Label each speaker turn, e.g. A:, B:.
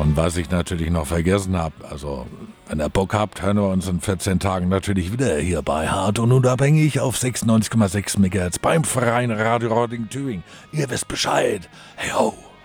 A: Und was ich natürlich noch vergessen habe, also wenn ihr Bock habt, hören wir uns in 14 Tagen natürlich wieder hier bei Hart und Unabhängig auf 96,6 MHz beim Freien Radio Roding Thüringen. Ihr wisst Bescheid. Hey ho!